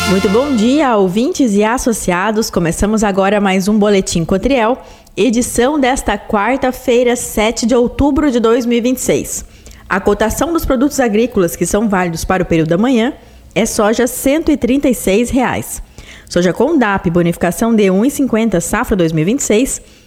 Muito bom dia, ouvintes e associados. Começamos agora mais um Boletim Cotriel, edição desta quarta-feira, 7 de outubro de 2026. A cotação dos produtos agrícolas que são válidos para o período da manhã é soja R$ 136. Soja com DAP, bonificação de 1,50, safra 2026, R$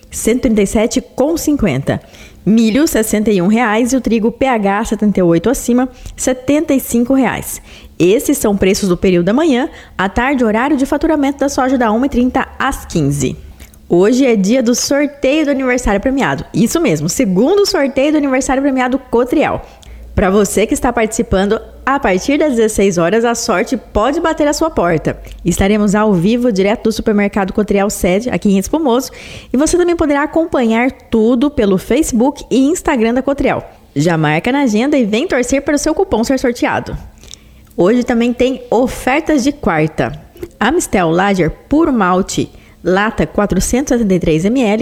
137,50. Milho, R$ 61 e o trigo PH 78 acima, R$ 75. Esses são preços do período da manhã. À tarde, horário de faturamento da soja da 1h30 às 15h. Hoje é dia do sorteio do aniversário premiado. Isso mesmo, segundo sorteio do aniversário premiado Cotriel. Para você que está participando, a partir das 16 horas a sorte pode bater a sua porta. Estaremos ao vivo, direto do supermercado Cotriel Sede, aqui em Espumoso, e você também poderá acompanhar tudo pelo Facebook e Instagram da Cotriel. Já marca na agenda e vem torcer para o seu cupom ser sorteado. Hoje também tem ofertas de quarta. Amistel Lager Puro Malte, lata 473 ml,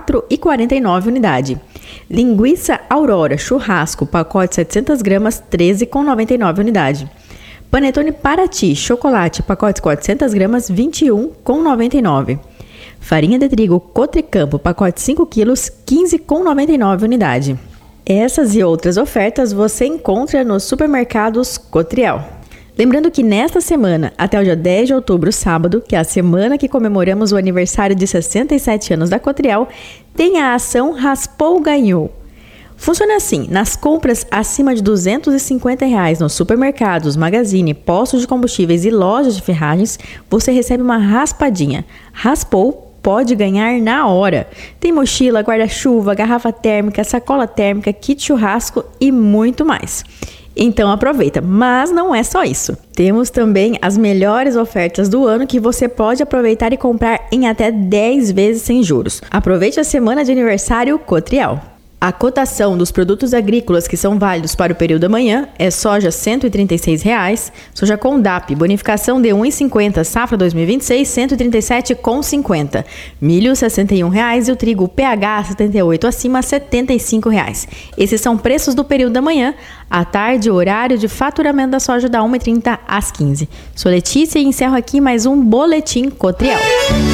4,49 unidade. Linguiça Aurora Churrasco, pacote 700 gramas, 13,99 unidade. Panetone Paraty Chocolate, pacote 400 gramas, 21,99. Farinha de trigo Cotricampo, pacote 5 quilos, 15,99 unidade. Essas e outras ofertas você encontra nos supermercados Cotriel. Lembrando que nesta semana, até o dia 10 de outubro, sábado, que é a semana que comemoramos o aniversário de 67 anos da Cotriel, tem a ação Raspou Ganhou. Funciona assim: nas compras acima de R$ 250 nos supermercados, magazine, postos de combustíveis e lojas de ferragens, você recebe uma raspadinha. Raspou, pode ganhar na hora. Tem mochila, guarda-chuva, garrafa térmica, sacola térmica, kit churrasco e muito mais. Então aproveita, mas não é só isso. Temos também as melhores ofertas do ano que você pode aproveitar e comprar em até 10 vezes sem juros. Aproveite a semana de aniversário Cotriel. A cotação dos produtos agrícolas que são válidos para o período da manhã é soja R$ 136, soja com DAP, bonificação de 1,50, safra 2026, R$ 137,50. Milho R$ 61 e o trigo PH 78 acima, R$ 75. Esses são preços do período da manhã. À tarde, horário de faturamento da soja da 1h30 às 15h. Sou Letícia e encerro aqui mais um Boletim Cotriel.